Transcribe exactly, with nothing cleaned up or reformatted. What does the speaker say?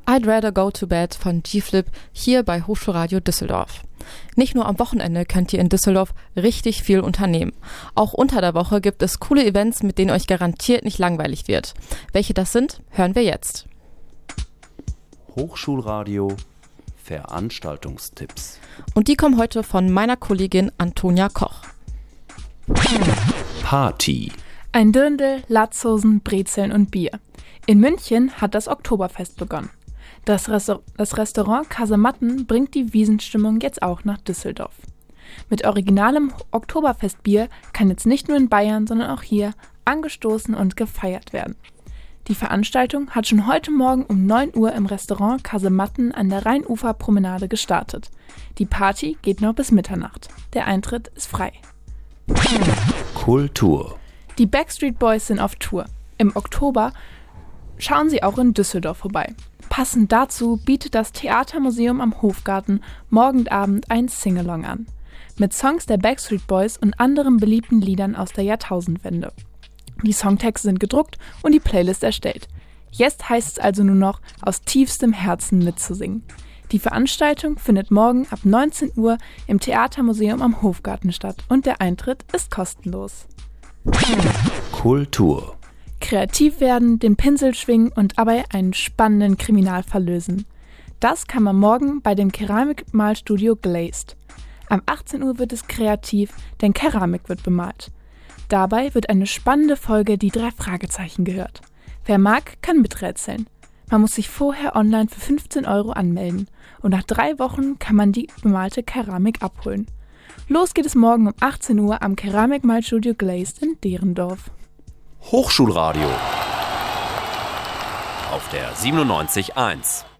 I'd Rather Go to Bed von G-Flip hier bei Hochschulradio Düsseldorf. Nicht nur am Wochenende könnt ihr in Düsseldorf richtig viel unternehmen. Auch unter der Woche gibt es coole Events, mit denen euch garantiert nicht langweilig wird. Welche das sind, hören wir jetzt. Hochschulradio Veranstaltungstipps. Und die kommen heute von meiner Kollegin Antonia Koch. Party. Ein Dirndl, Latzhosen, Brezeln und Bier. In München hat das Oktoberfest begonnen. Das, Restaur- das Restaurant Kasematten bringt die Wiesenstimmung jetzt auch nach Düsseldorf. Mit originalem Oktoberfestbier kann jetzt nicht nur in Bayern, sondern auch hier angestoßen und gefeiert werden. Die Veranstaltung hat schon heute Morgen um neun Uhr im Restaurant Kasematten an der Rheinuferpromenade gestartet. Die Party geht noch bis Mitternacht. Der Eintritt ist frei. Kultur. Die Backstreet Boys sind auf Tour. Im Oktober schauen sie auch in Düsseldorf vorbei. Passend dazu bietet das Theatermuseum am Hofgarten morgen Abend ein Singalong an. Mit Songs der Backstreet Boys und anderen beliebten Liedern aus der Jahrtausendwende. Die Songtexte sind gedruckt und die Playlist erstellt. Jetzt heißt es also nur noch, aus tiefstem Herzen mitzusingen. Die Veranstaltung findet morgen ab neunzehn Uhr im Theatermuseum am Hofgarten statt und der Eintritt ist kostenlos. Kultur. Kreativ werden, den Pinsel schwingen und dabei einen spannenden Kriminalfall lösen. Das kann man morgen bei dem Keramikmalstudio Glazed. Am achtzehn Uhr wird es kreativ, denn Keramik wird bemalt. Dabei wird eine spannende Folge Die drei Fragezeichen gehört. Wer mag, kann miträtseln. Man muss sich vorher online für fünfzehn Euro anmelden und nach drei Wochen kann man die bemalte Keramik abholen. Los geht es morgen um achtzehn Uhr am Keramikmalstudio Glazed in Derendorf. Hochschulradio auf der siebenundneunzig Komma eins.